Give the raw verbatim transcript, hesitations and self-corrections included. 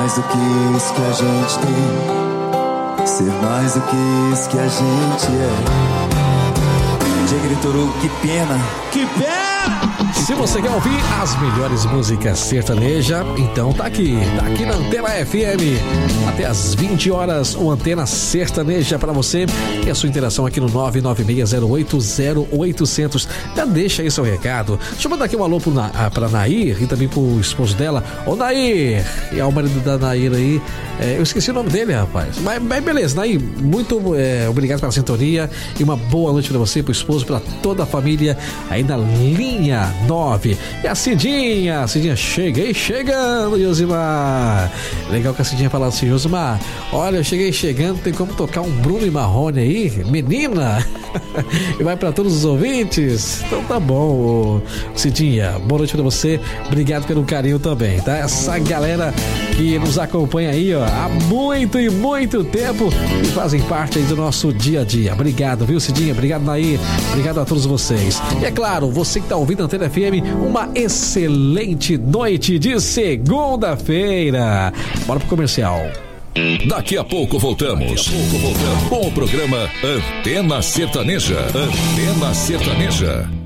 mais do que isso que a gente tem, ser mais do que isso que a gente é. Diga, Toru, que pena. Que pena! Se você quer ouvir as melhores músicas sertaneja, então tá aqui, tá aqui na Antena F M. Até às vinte horas, o Antena Sertaneja pra você. E a sua interação aqui no nove nove seis zero oito zero oito zero zero. Já deixa aí seu recado. Deixa eu mandar aqui um alô pro Na, pra Nair e também pro esposo dela. Ô Nair! E ao marido da Nair aí. É, eu esqueci o nome dele, rapaz. Mas, mas beleza, Nair, muito é, obrigado pela sintonia. E uma boa noite pra você, pro esposo, pra toda a família aí na linha nove. E a Cidinha, a Cidinha, cheguei chegando, Josimar. Legal que a Cidinha fala assim, Josimar, olha, eu cheguei chegando, tem como tocar um Bruno e Marrone aí? Menina! E vai pra todos os ouvintes? Então tá bom, Cidinha, boa noite pra você, obrigado pelo carinho também, tá? Essa galera que nos acompanha aí, ó, há muito e muito tempo e fazem parte aí do nosso dia a dia. Obrigado, viu, Cidinha? Obrigado, Nair. Obrigado a todos vocês. E é claro, você que tá ouvindo a Antena F M, uma excelente noite de segunda-feira. Bora pro comercial. Daqui a pouco voltamos. Daqui a pouco voltamos com o programa Antena Sertaneja. Antena Sertaneja.